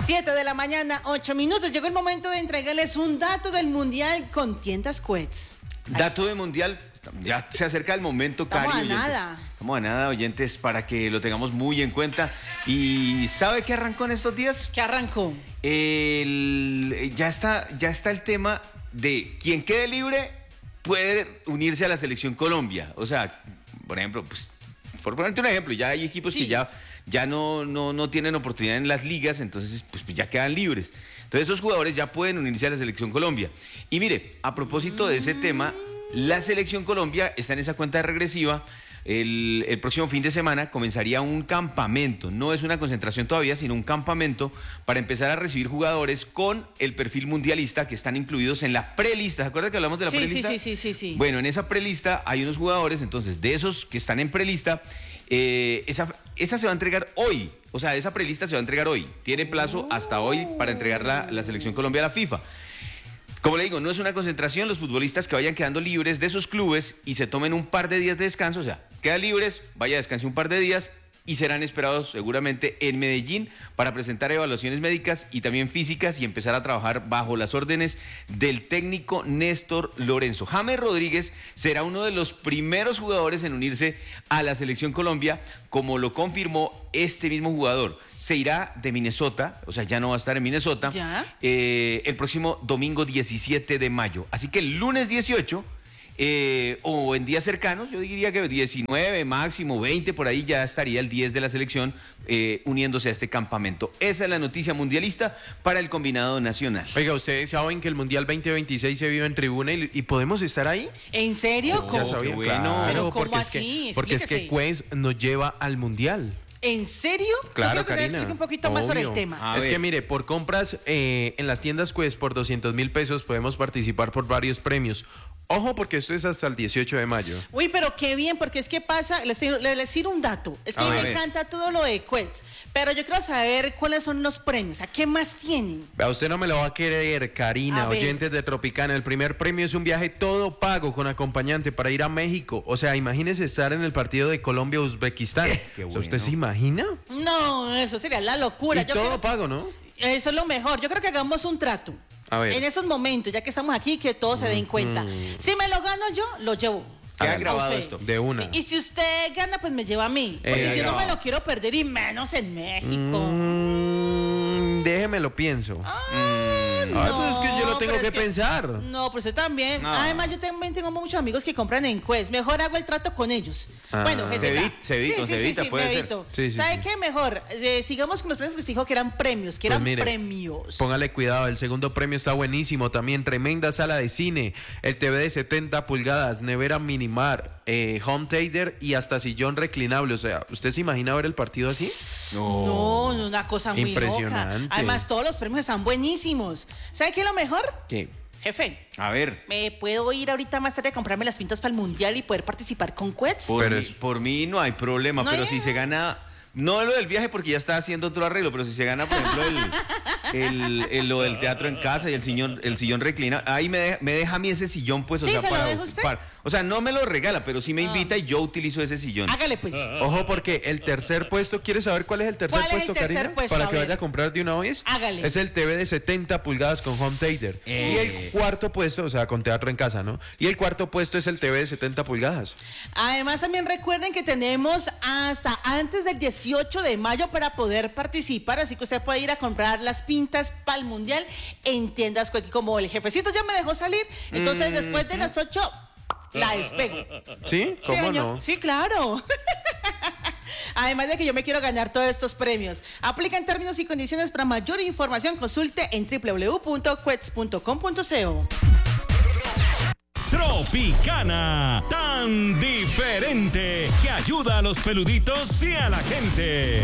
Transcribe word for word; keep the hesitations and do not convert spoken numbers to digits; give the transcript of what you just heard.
Siete de la mañana, ocho minutos. Llegó el momento de entregarles un dato del Mundial con tiendas Quets. Dato de Mundial, ya se acerca el momento, Cari. Estamos a oyentes. nada. Estamos a nada, oyentes, para que lo tengamos muy en cuenta. ¿Y sabe qué arrancó en estos días? ¿Qué arrancó? El, ya, está, ya está el tema de quien quede libre puede unirse a la Selección Colombia. O sea, por ejemplo, pues, por ponerte un ejemplo, ya hay equipos sí. que ya, ya no, no, no tienen oportunidad en las ligas, entonces pues, pues ya quedan libres. Entonces esos jugadores ya pueden unirse a la Selección Colombia. Y mire, a propósito de ese tema, la Selección Colombia está en esa cuenta regresiva. El, el próximo fin de semana comenzaría un campamento, no es una concentración todavía, sino un campamento para empezar a recibir jugadores con el perfil mundialista que están incluidos en la prelista. ¿Se acuerdan que hablamos de la sí, prelista? Sí, sí, sí, sí, sí. Bueno, en esa prelista hay unos jugadores, entonces de esos que están en prelista, eh, esa, esa se va a entregar hoy, o sea, esa prelista se va a entregar hoy. Tiene plazo hasta hoy para entregarla la Selección Colombia a la FIFA. Como le digo, no es una concentración, los futbolistas que vayan quedando libres de esos clubes y se tomen un par de días de descanso, o sea, quedan libres, vaya a descansar un par de días y serán esperados seguramente en Medellín para presentar evaluaciones médicas y también físicas y empezar a trabajar bajo las órdenes del técnico Néstor Lorenzo. James Rodríguez será uno de los primeros jugadores en unirse a la Selección Colombia, como lo confirmó este mismo jugador. Se irá de Minnesota, o sea, ya no va a estar en Minnesota, eh, el próximo domingo diecisiete de mayo. Así que el lunes dieciocho... Eh, o en días cercanos, yo diría que diecinueve, máximo veinte, por ahí ya estaría el diez de la selección eh, uniéndose a este campamento. Esa es la noticia mundialista para el combinado nacional. Oiga, ¿ustedes saben que el Mundial veinte veintiséis se vive en tribuna y, y podemos estar ahí? ¿En serio? Oh, ya sabía, bueno. claro, ¿Pero cómo porque así? Es que, porque es que Quets nos lleva al Mundial. ¿En serio? Claro, yo quiero que Karina. usted explique un poquito más sobre el tema. A es ver. que mire, por compras eh, en las tiendas Quest por doscientos mil pesos podemos participar por varios premios. Ojo, porque esto es hasta el dieciocho de mayo. Uy, pero qué bien, porque es que pasa, les les, les tiro un dato. Es que A a mí ver. me encanta todo lo de Quets, pero yo quiero saber cuáles son los premios, ¿a qué más tienen? A usted no me lo va a querer, Karina, A ver. oyentes de Tropicana. El primer premio es un viaje todo pago con acompañante para ir a México. O sea, imagínese estar en el partido de Colombia-Uzbekistán. Qué O sea, ¿usted bueno. se imagina? No, eso sería la locura. Y Yo todo creo- pago, ¿no? Eso es lo mejor. Yo creo que hagamos un trato. A ver. En esos momentos, ya que estamos aquí, que todos se den cuenta. Si me lo gano yo, lo llevo. Queda A grabado usted. esto. De una. Sí, y si usted gana, pues me lleva a mí. Porque Eh, yo no me grabado. lo quiero perder y menos en México. Mm, déjeme lo pienso. Ay, pues es que yo lo No, tengo pero que es pensar. No, pues usted también. No. Además, yo también tengo muchos amigos que compran en Quest. Mejor hago el trato con ellos. Ah. Bueno, G Z. Se evita, se evita, sí, sí, se evita, sí, sí, puede me ser. evito. Sí, sí, ¿Sabe sí. qué? Mejor, eh, sigamos con los premios que usted dijo que eran premios, que Pues eran mire, premios. Póngale cuidado, el segundo premio está buenísimo. También tremenda sala de cine, el T V de setenta pulgadas, nevera minimar, eh, home theater y hasta sillón reclinable. O sea, ¿usted se imagina ver el partido así? No, no, una cosa muy loca. Impresionante. Además, todos los premios están buenísimos. ¿Sabe qué es lo mejor? ¿Qué? Jefe, A ver, ¿me puedo ir ahorita más tarde a comprarme las pintas para el Mundial y poder participar con Quets? por, Pero mí, es- por mí no hay problema, No pero hay- si se gana, no lo del viaje porque ya está haciendo otro arreglo, pero si se gana, por ejemplo, el, el- el- lo del teatro en casa y el sillón, el sillón reclina, ahí me, deja- me deja a mí ese sillón, pues, o Sí, sea, ¿se lo para, deja usted? para- o sea, no me lo regala, pero sí me invita y yo utilizo ese sillón. Hágale pues. Ojo, porque el tercer puesto, ¿quiere saber cuál es el tercer ¿Cuál es el puesto, tercer Karina? puesto? Para A que ver. vaya a comprar de una vez. Hágale. Es el T V de setenta pulgadas con home theater. Eh. Y el cuarto puesto, o sea, con teatro en casa, ¿no? Y el cuarto puesto es el T V de setenta pulgadas. Además, también recuerden que tenemos hasta antes del dieciocho de mayo para poder participar, así que usted puede ir a comprar las pintas para el Mundial en tiendas Quets. Como el jefecito ya me dejó salir, entonces después de las ocho la despego. ¿Sí? Sí, ¿Cómo señor. no? Sí, claro. Además de que yo me quiero ganar todos estos premios. Aplica en términos y condiciones. Para mayor información, consulte en w w w punto quets punto com punto co. Tropicana, tan diferente que ayuda a los peluditos y a la gente.